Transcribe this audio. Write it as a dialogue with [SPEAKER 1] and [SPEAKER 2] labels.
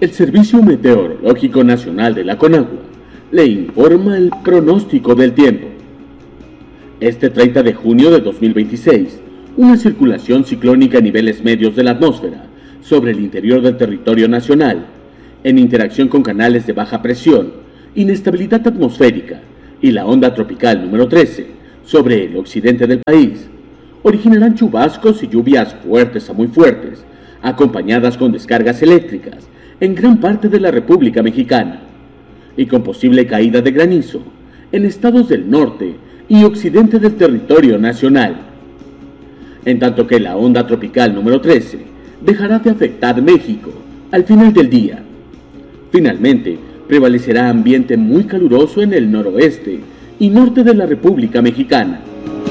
[SPEAKER 1] El Servicio Meteorológico Nacional de la Conagua le informa el pronóstico del tiempo. Este 30 de junio de 2026, una circulación ciclónica a niveles medios de la atmósfera sobre el interior del territorio nacional, en interacción con canales de baja presión, inestabilidad atmosférica y la onda tropical número 13 sobre el occidente del país, originarán chubascos y lluvias fuertes a muy fuertes, acompañadas con descargas eléctricas en gran parte de la República Mexicana, y con posible caída de granizo en estados del norte y occidente del territorio nacional, en tanto que la onda tropical número 13 dejará de afectar México al final del día. Finalmente, prevalecerá ambiente muy caluroso en el noroeste y norte de la República Mexicana.